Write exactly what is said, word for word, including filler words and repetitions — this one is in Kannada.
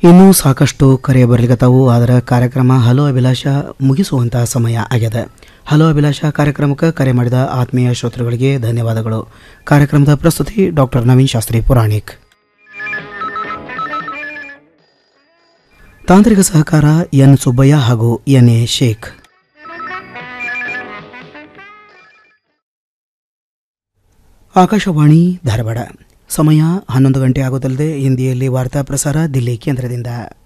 ಇನ್ನೂ ಸಾಕಷ್ಟು ಕರೆ ಬರಲಿಕತ್ತಾವು. ಆದರೆ ಕಾರ್ಯಕ್ರಮ ಹಲೋ ಅಭಿಲಾಷ ಮುಗಿಸುವಂಥ ಸಮಯ ಆಗಿದೆ. ಹಲೋ ಅಭಿಲಾಷ ಕಾರ್ಯಕ್ರಮಕ್ಕೆ ಕರೆ ಮಾಡಿದ ಆತ್ಮೀಯ ಶ್ರೋತೃಗಳಿಗೆ ಧನ್ಯವಾದಗಳು. ಕಾರ್ಯಕ್ರಮದ ಪ್ರಸ್ತುತಿ ಡಾಕ್ಟರ್ ನವೀನ್ ಶಾಸ್ತ್ರಿ ಪುರಾಣಿಕ್. ತಾಂತ್ರಿಕ ಸಹಕಾರ ಎನ್ ಸುಬ್ಬಯ್ಯ ಹಾಗೂ ಎನ್ ಎ ಶೇಖ್. ಆಕಾಶವಾಣಿ ಧಾರವಾಡ. ಸಮಯ ಹನ್ನೊಂದು ಗಂಟೆ ಆಗುತ್ತಲ್ಲದೆ ಹಿಂದಿಯಲ್ಲಿ ವಾರ್ತಾ ಪ್ರಸಾರ ದಿಲ್ಲಿ ಕೇಂದ್ರದಿಂದ.